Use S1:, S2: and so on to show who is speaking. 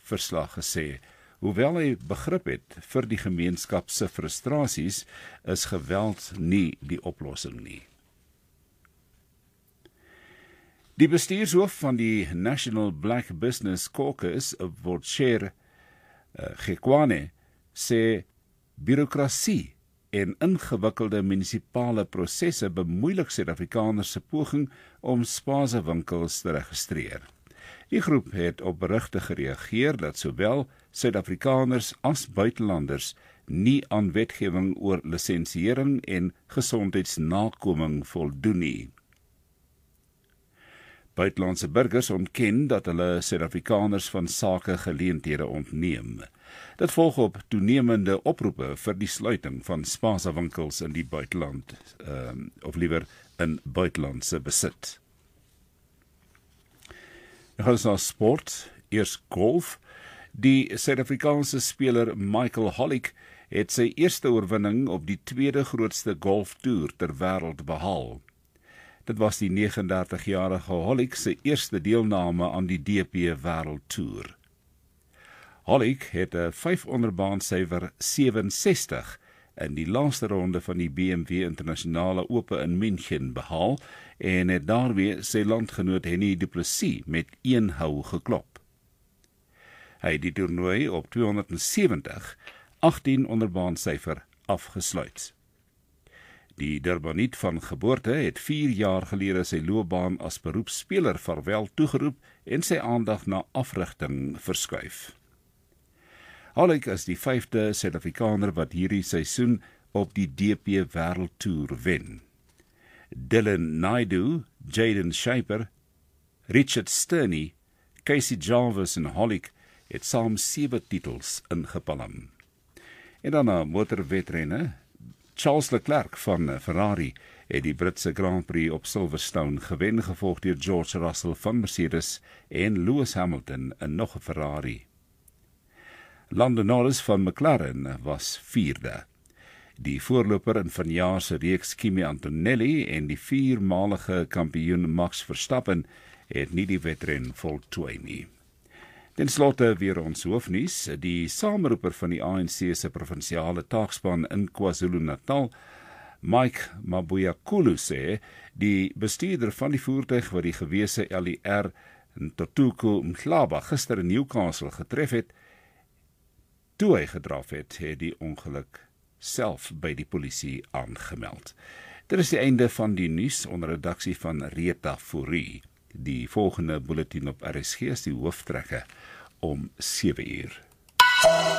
S1: verslag gesê. Hoewel hy begrip het vir die gemeenskap se frustrasies, is geweld nie die oplossing nie. Die bestuurshoof van die National Black Business Caucus, Voltaire Gekwane, sê bureaukrasie en ingewikkelde munisipale prosesse bemoeilik Suid-Afrikaners se poging om spaarwinkels te registreer. Die groep het op berigte gereageer dat sowel Suid-Afrikaners as buitelanders nie aan wetgewing oor lisensiering en gesondheidsnakoming voldoen nie. Buitelandse burgers ontken dat hulle Suid-Afrikaners van sake geleenthede ontneem. Dit volg op toenemende oproepe vir die sluiting van spaarwinkels in die buiteland, of liewer in buitelandse besit. Nou gaan ons na sport, eers golf. Die Suid-Afrikaanse speler Michael Hollick het sy eerste oorwinning op die tweede grootste golftoer ter wêreld behaal. Dit was die 39-jarige Hollick se eerste deelname aan die DP Wêreldtoer. Hollick het 'n 5-onderbaansyfer 67 in die laaste ronde van die BMW Internasionale Ope in München behaal en het daarmee sy landgenoot Hennie du Plessis met 1 hou geklop. Hy het die toernooi op 270, 18 onderbaansyfer afgesluit. Die Durbaniet van geboorte het 4 jaar gelede sy loopbaan as beroepsspeler vaarwel toegeroep en sy aandag na afrigting verskuif. Hollick is die 5de Suid-Afrikaner wat hierdie seisoen op die DP Wêreldtoer wen. Dylan Naidu, Jaden Shaper, Richard Sterney, Casey Jarvis en Hollick het saam 7 titels ingepalm. En dan na motorwedrenne. Charles Leclerc van Ferrari het die Britse Grand Prix op Silverstone gewen, gevolg deur George Russell van Mercedes en Lewis Hamilton in nog 'n Ferrari. Lando Norris van McLaren was 4de. Die voorloper in vanjaar se reeks Kimi Antonelli en die 4-malige kampioen Max Verstappen het nie die wedren voltooi nie. Ten slotte weer ons hoofnuus. Die saamroeper van die ANC se provinsiale taakspan in KwaZulu-Natal, Mike Mabuyakulu, sê die bestuurder van die voertuig wat die gewese LER Ntuthuko Mhlaba gister in Newcastle getref het, toe hy gedraf het, het die ongeluk self by die polisie aangemeld. Dit is die einde van die nuus onder redaksie van Rita Fourie. Die volgende bulletin op RSG is die hooftrekke om 7 uur.